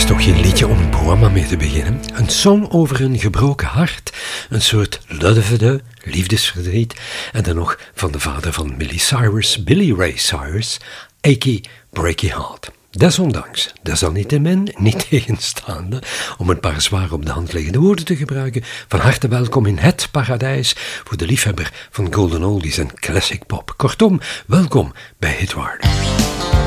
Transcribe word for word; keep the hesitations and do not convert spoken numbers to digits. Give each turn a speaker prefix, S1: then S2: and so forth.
S1: is toch geen liedje om een programma mee te beginnen? Een song over een gebroken hart. Een soort luddevede, liefdesverdriet. En dan nog van de vader van Miley Cyrus, Billy Ray Cyrus, Achy Breaky Heart. Desondanks, desalniettemin, niet tegenstaande, om een paar zwaar op de hand liggende woorden te gebruiken, van harte welkom in het paradijs voor de liefhebber van golden oldies en classic pop. Kortom, welkom bij Hitwaarde.